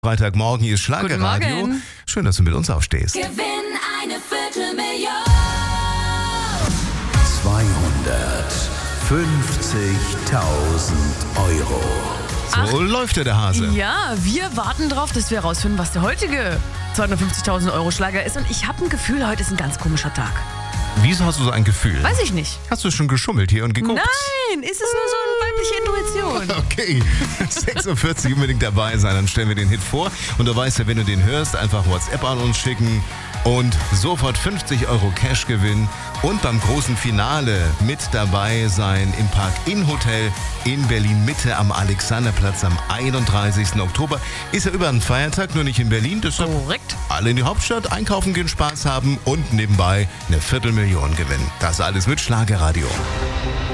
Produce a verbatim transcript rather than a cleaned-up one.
Freitagmorgen, hier ist Schlagerradio. Guten Morgen. Schön, dass du mit uns aufstehst. Gewinn eine Viertelmillion. zweihundertfünfzigtausend Euro. So läuft ja der Hase. Ja, wir warten drauf, dass wir herausfinden, was der heutige zweihundertfünfzigtausend Euro Schlager ist. Und ich habe ein Gefühl, heute ist ein ganz komischer Tag. Wieso hast du so ein Gefühl? Weiß ich nicht. Hast du schon geschummelt hier und geguckt? Nein, ist es nur so eine weibliche Intuition. Okay, sechs Uhr vierzig unbedingt dabei sein, dann stellen wir den Hit vor. Und du weißt ja, wenn du den hörst, einfach WhatsApp an uns schicken und sofort fünfzig Euro Cash gewinnen und beim großen Finale mit dabei sein im Park-Inn Hotel in Berlin-Mitte am Alexanderplatz am einunddreißigsten Oktober. Ist ja über einen Feiertag, nur nicht in Berlin. Deshalb Korrekt. alle in die Hauptstadt, einkaufen gehen, Spaß haben und nebenbei eine Viertelmillion gewinnen. Das alles mit Schlagerradio.